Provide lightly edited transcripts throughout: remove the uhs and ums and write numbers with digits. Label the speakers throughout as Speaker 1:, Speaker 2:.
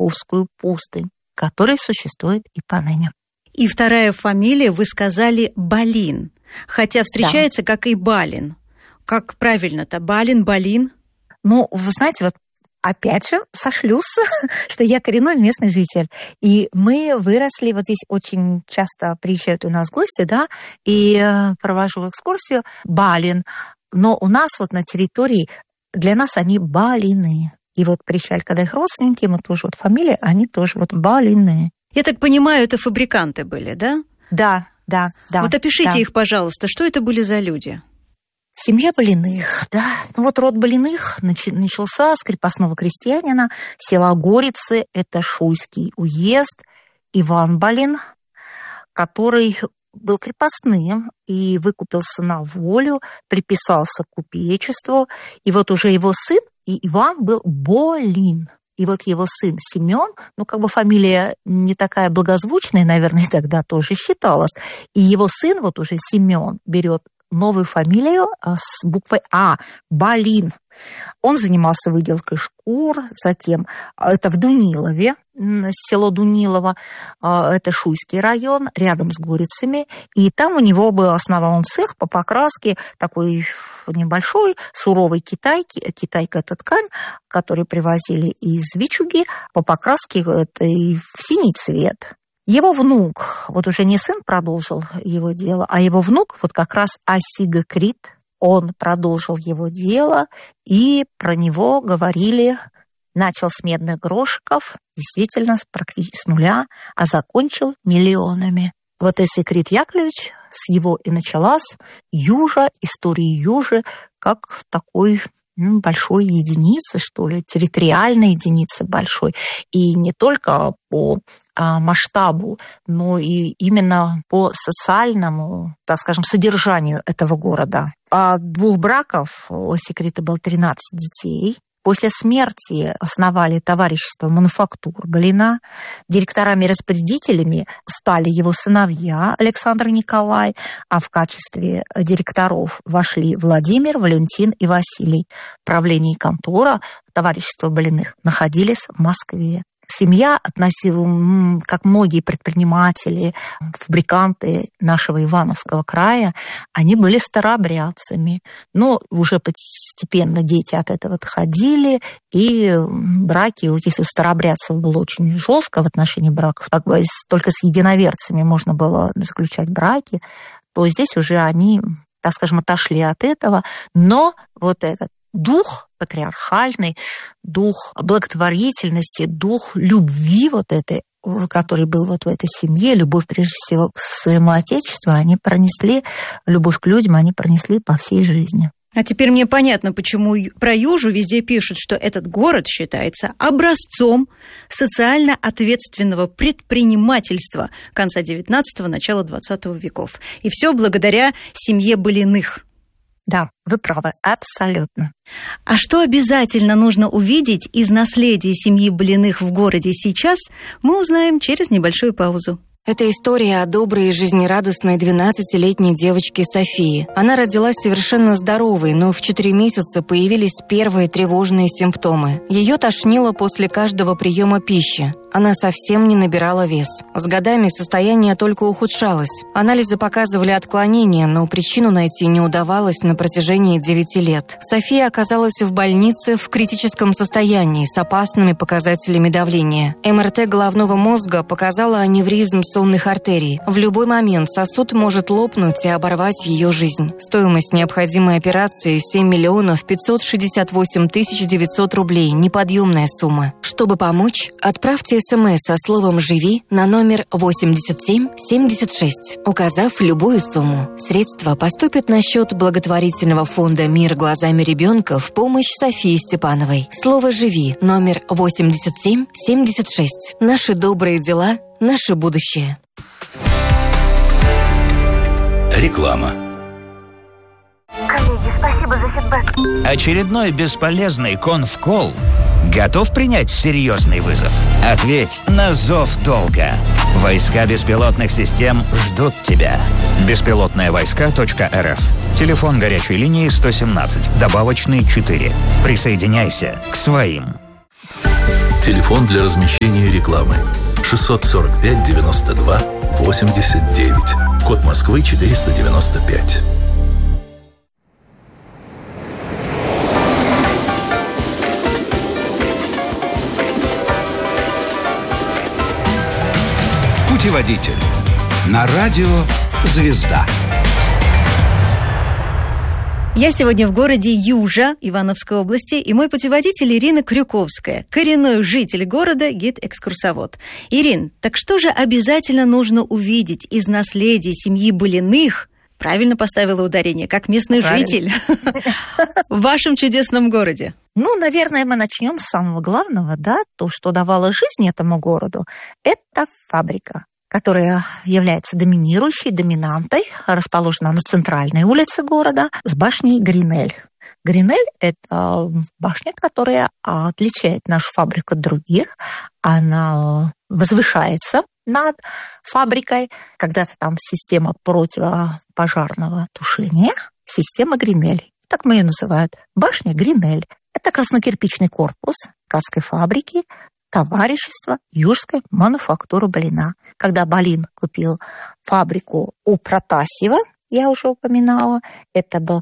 Speaker 1: Московскую пустынь, которая существует и поныне.
Speaker 2: И вторая фамилия, вы сказали, Балин, хотя встречается как и Балин. Как правильно-то? Балин, Балин?
Speaker 1: Ну, вы знаете, вот опять же сошлюсь, что я коренной местный житель. И мы выросли, вот здесь очень часто приезжают у нас гости, да, и провожу экскурсию. Балин. Но у нас вот на территории, для нас они Балины. И вот приезжали, когда их родственники, мы тоже вот фамилия, они тоже вот Балины.
Speaker 2: Я так понимаю, это фабриканты были, да?
Speaker 1: Да.
Speaker 2: Вот опишите их, пожалуйста, что это были за люди?
Speaker 1: Семья Балиных, да. Ну вот род Балиных начался с крепостного крестьянина, села Горицы, это Шуйский уезд, Иван Балин, который был крепостным и выкупился на волю, приписался к купечеству, и вот уже его сын, и Иван был Болин. И вот его сын Семен, ну, как бы фамилия не такая благозвучная, наверное, тогда тоже считалась. И его сын, вот уже Семен, берет новую фамилию с буквой А, Балин. Он занимался выделкой шкур, затем это в Дунилове, село Дунилово, это Шуйский район, рядом с Горицами, и там у него был основной цех по покраске такой небольшой, суровой китайки. Китайка – это ткань, которую привозили из Вичуги, по покраске это и в синий цвет. Его внук, вот уже не сын продолжил его дело, а его внук, вот как раз Асига Крит, он продолжил его дело, и про него говорили, начал с медных грошиков, действительно, практически с нуля, а закончил миллионами. Вот Асиг Крит Яковлевич, с его и началась Южа, история Южи, как такой большой единицы, что ли, территориальной единицы большой. И не только по масштабу, но и именно по социальному, так скажем, содержанию этого города. От 2 браков у Асиг-Крита было 13 детей. После смерти основали товарищество мануфактур Балина. Директорами-распорядителями стали его сыновья Александр и Николай, а в качестве директоров вошли Владимир, Валентин и Василий. Правление и контора товарищества Балиных находились в Москве. Семья относила, как многие предприниматели, фабриканты нашего Ивановского края, они были старообрядцами. Но уже постепенно дети от этого отходили, и браки, вот если у старообрядцев было очень жестко в отношении браков, так бы только с единоверцами можно было заключать браки, то здесь уже они, так скажем, отошли от этого. Но вот этот дух патриархальный, дух благотворительности, дух любви вот этой, который был вот в этой семье, любовь прежде всего к своему отечеству, они пронесли, любовь к людям они пронесли по всей жизни.
Speaker 2: А теперь мне понятно, почему про Южу везде пишут, что этот город считается образцом социально ответственного предпринимательства конца XIX – начала XX веков. И все благодаря семье Балиных.
Speaker 1: Да, вы правы, абсолютно.
Speaker 2: А что обязательно нужно увидеть из наследия семьи Балиных в городе сейчас, мы узнаем через небольшую паузу.
Speaker 3: Это история о доброй и жизнерадостной 12-летней девочке Софии. Она родилась совершенно здоровой, но в 4 месяца появились первые тревожные симптомы. Ее тошнило после каждого приема пищи. Она совсем не набирала вес. С годами состояние только ухудшалось. Анализы показывали отклонения, но причину найти не удавалось на протяжении 9 лет. София оказалась в больнице в критическом состоянии с опасными показателями давления. МРТ головного мозга показала аневризм сонных артерий. В любой момент сосуд может лопнуть и оборвать ее жизнь. Стоимость необходимой операции 7 миллионов 568 тысяч 900 рублей. Неподъемная сумма. Чтобы помочь, отправьте СМС со словом «Живи» на номер 8776, указав любую сумму. Средства поступят на счет благотворительного фонда «Мир глазами ребенка» в помощь Софии Степановой. Слово «Живи» номер 8776. Наши добрые дела, наше будущее.
Speaker 4: Реклама.
Speaker 5: Коллеги, спасибо за фидбэк.
Speaker 6: Очередной бесполезный конф-колл. Готов принять серьезный вызов? Ответь на зов долга. Войска беспилотных систем ждут тебя. Беспилотные-войска.рф. Телефон горячей линии 117, добавочный 4. Присоединяйся к своим.
Speaker 5: Телефон для размещения рекламы 645 92 89. Код Москвы 495.
Speaker 4: Путеводитель. На радио «Звезда».
Speaker 2: Я сегодня в городе Южа Ивановской области, и мой путеводитель Ирина Крюковская, коренной житель города, гид-экскурсовод. Ирин, так что же обязательно нужно увидеть из наследия семьи Балиных? Правильно поставила ударение, как местный житель в вашем чудесном городе.
Speaker 1: Ну, наверное, мы начнем с самого главного, да, то, что давало жизнь этому городу, это фабрика, которая является доминирующей, доминантой, расположена на центральной улице города с башней Гринель. Гринель – это башня, которая отличает нашу фабрику от других. Она возвышается над фабрикой. Когда-то там система противопожарного тушения, система Гринель. Так мы ее называют. Башня Гринель. Это краснокирпичный корпус ткацкой фабрики, товарищество Южской мануфактуры Балина. Когда Балин купил фабрику у Протасьева, я уже упоминала, это был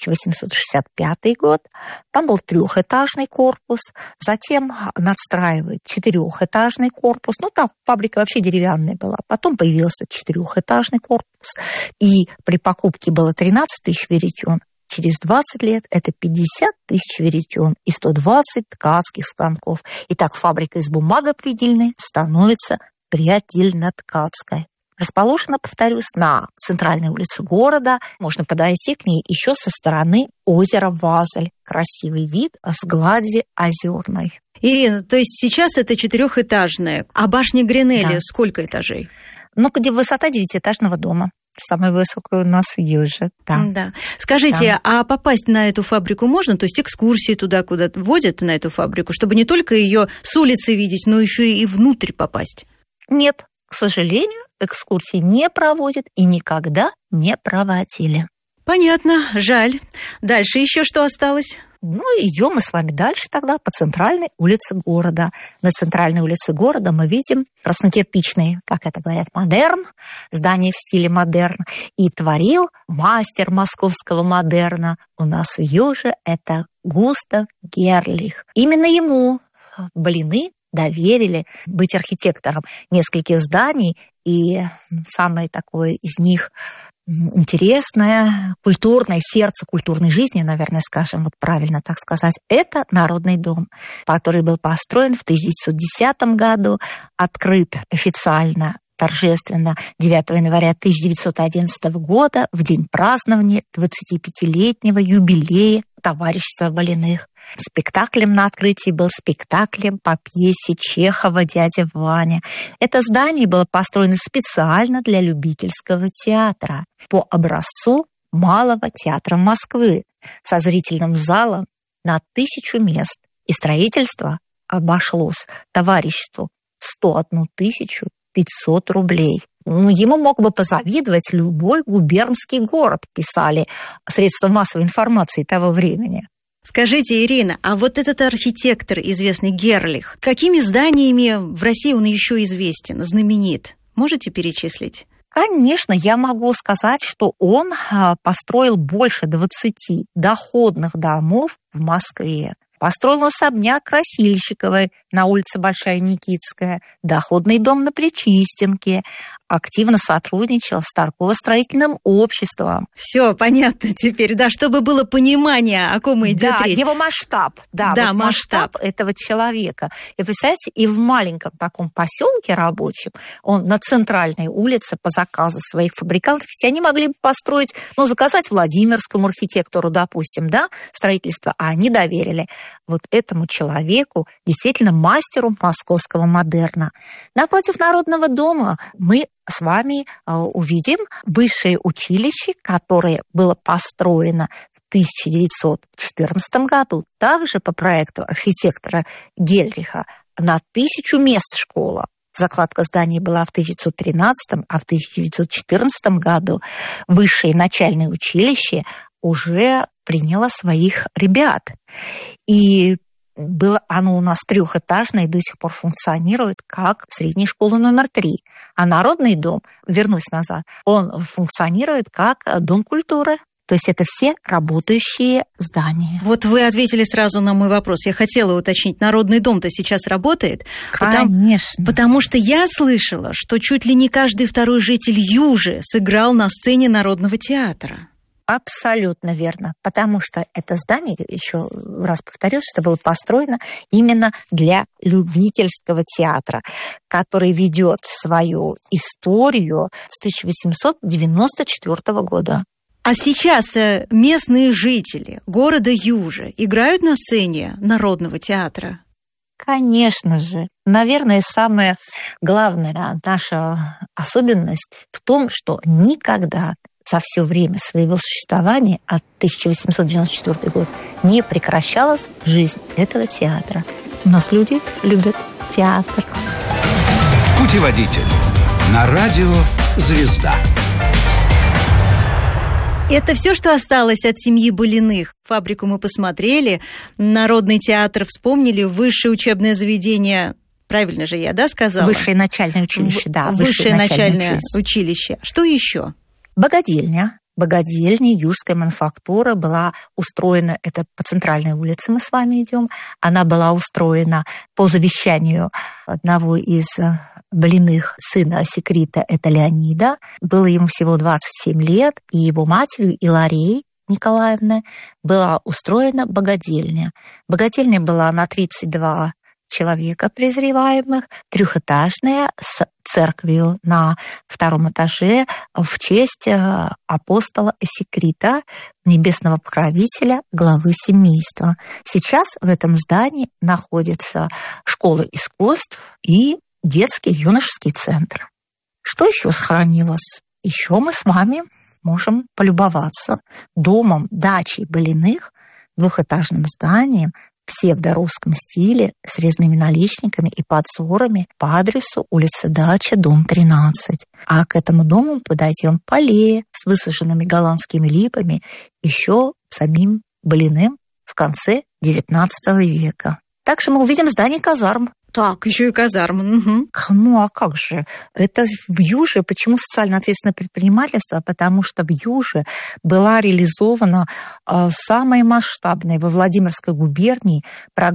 Speaker 1: 1865 год, там был 3-этажный корпус, затем надстраивает 4-этажный корпус, ну там фабрика вообще деревянная была, потом появился 4-этажный корпус, и при покупке было 13 тысяч веретен. Через 20 лет это 50 тысяч веретен и 120 ткацких станков. И так фабрика из бумагопредельной становится предельно-ткацкой. Расположена, повторюсь, на центральной улице города. Можно подойти к ней еще со стороны озера Вазель. Красивый вид с глади озерной.
Speaker 2: Ирина, то есть сейчас это 4-этажная, а башня Гринелли сколько этажей?
Speaker 1: Ну, где высота 9-этажного дома. Самая высокая у нас в Юже.
Speaker 2: Да. Скажите, а попасть на эту фабрику можно? То есть экскурсии туда, куда водят на эту фабрику, чтобы не только ее с улицы видеть, но еще и внутрь попасть?
Speaker 1: Нет, к сожалению, экскурсии не проводят и никогда не проводили.
Speaker 2: Понятно, жаль. Дальше еще что осталось?
Speaker 1: Ну, идем мы с вами дальше тогда по центральной улице города. На центральной улице города мы видим краснокирпичный, как это говорят, модерн, здание в стиле модерн. И творил мастер московского модерна у нас в Юже, это Густав Герлих. Именно ему Балины доверили быть архитектором нескольких зданий, и самое такое из них интересное, культурное сердце культурной жизни, наверное, скажем, вот правильно так сказать, это Народный дом, который был построен в 1910 году, открыт официально, торжественно 9 января 1911 года, в день празднования 25-летнего юбилея товарищества Балиных. Спектаклем на открытии был спектаклем по пьесе Чехова «Дядя Ваня». Это здание было построено специально для любительского театра по образцу Малого театра Москвы со зрительным залом на 1000 мест. И строительство обошлось товариществу 101 500 рублей. Ему мог бы позавидовать любой губернский город, писали средства массовой информации того времени.
Speaker 2: Скажите, Ирина, а вот этот архитектор, известный Герлих, какими зданиями в России он еще известен, знаменит? Можете перечислить?
Speaker 1: Конечно, я могу сказать, что он построил больше 20 доходных домов в Москве. Построил особняк Красильщиковой на улице Большая Никитская, доходный дом на Причистенке, активно сотрудничал с торгово-строительным обществом.
Speaker 2: Все понятно теперь, да, чтобы было понимание, о ком идет речь.
Speaker 1: Его масштаб, вот масштаб этого человека. И представляете, и в маленьком таком поселке рабочем, он на центральной улице по заказу своих фабрикантов, ведь они могли бы построить, заказать Владимирскому архитектору, допустим, строительство, а они доверили вот этому человеку, действительно мастеру московского модерна. Напротив Народного дома мы с вами увидим высшее училище, которое было построено в 1914 году, также по проекту архитектора Гельриха, на 1000 мест школа. Закладка здания была в 1913, а в 1914 году высшее начальное училище уже приняло своих ребят. И было оно у нас трехэтажное и до сих пор функционирует как средняя школа номер 3. А Народный дом, вернусь назад, он функционирует как дом культуры. То есть это все работающие здания.
Speaker 2: Вот вы ответили сразу на мой вопрос. Я хотела уточнить, Народный дом-то сейчас работает?
Speaker 1: Конечно.
Speaker 2: Потому что я слышала, что чуть ли не каждый второй житель Южи сыграл на сцене Народного театра.
Speaker 1: Абсолютно верно, потому что это здание, еще раз повторюсь, что было построено именно для любительского театра, который ведет свою историю с 1894 года.
Speaker 2: А сейчас местные жители города Южи играют на сцене Народного театра?
Speaker 1: Конечно же. Наверное, самая главная наша особенность в том, что никогда за все время своего существования, от 1894 год, не прекращалась жизнь этого театра. У нас люди любят театр.
Speaker 4: Путеводитель на радио «Звезда».
Speaker 2: Это все, что осталось от семьи Балиных. Фабрику мы посмотрели, Народный театр вспомнили, высшее учебное заведение, правильно же я, сказала?
Speaker 1: Высшее начальное училище, да.
Speaker 2: Высшее начальное училище. Что еще?
Speaker 1: Богадельня. Богадельня, Южская мануфактура была устроена, это по центральной улице мы с вами идем, она была устроена по завещанию одного из Балиных, сына Секрита, это Леонида. Было ему всего 27 лет, и его матерью Иларией Николаевной была устроена богадельня. Богадельня была на 32 человека презреваемых, трехэтажная, с церковью на втором этаже в честь апостола Секрита, небесного покровителя, главы семейства. Сейчас в этом здании находится школа искусств и детский юношеский центр. Что еще сохранилось? Еще мы с вами можем полюбоваться домом, дачей Балиных, двухэтажным зданием в псевдорусском стиле с резными наличниками и подзорами по адресу улица Дача, дом 13. А к этому дому подойдем по аллее с высаженными голландскими липами еще самим Балиным в конце XIX века. Также мы увидим здание казарм.
Speaker 2: Так, еще и казармы. Угу.
Speaker 1: Ну, а как же? Это в Юже. Почему социально ответственное предпринимательство? Потому что в Юже была реализована самая масштабная во Владимирской губернии программа